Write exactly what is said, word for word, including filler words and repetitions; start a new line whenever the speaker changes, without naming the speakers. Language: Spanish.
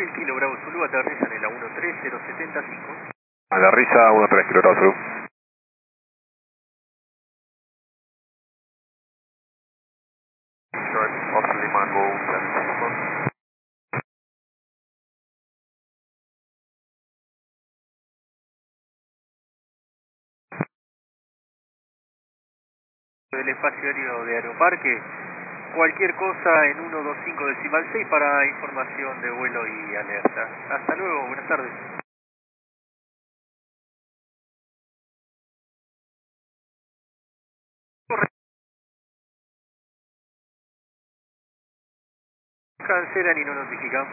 Banfield, Kilo Bravo Zulu, aterriza en el A uno tres cero setenta y cinco.
Aterriza uno tres Kilo Bravo Zulu.
Short, Oscar Lima, Go setenta y cinco.
Del espacio aéreo de Aeroparque, cualquier cosa en ciento veinticinco decimal seis para información de vuelo y alerta. Hasta luego, buenas tardes. Cancelan y no notifican.